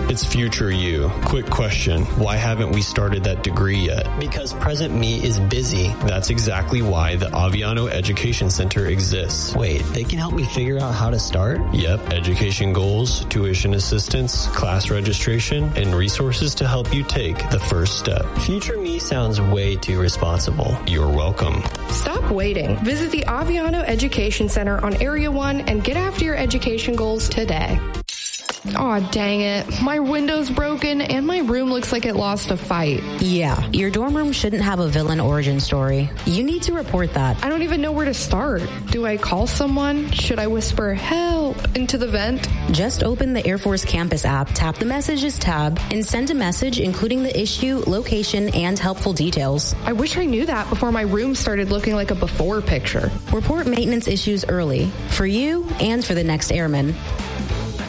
It's future you. Quick question. Why haven't we started that degree yet? Because present me is busy. That's exactly why the Aviano Education Center exists. Wait, they can help me figure out how to start? Yep. Education goals, tuition assistance, class registration, and resources to help you take the first step. Future me sounds way too responsible. You're welcome. Stop waiting. Visit the Aviano Education Center on Area 1 and get after your education goals today. Aw, dang it. My window's broken and my room looks like it lost a fight. Yeah, your dorm room shouldn't have a villain origin story. You need to report that. I don't even know where to start. Do I call someone? Should I whisper help into the vent? Just open the Air Force Campus app, tap the Messages tab, and send a message including the issue, location, and helpful details. I wish I knew that before my room started looking like a before picture. Report maintenance issues early, for you and for the next airman.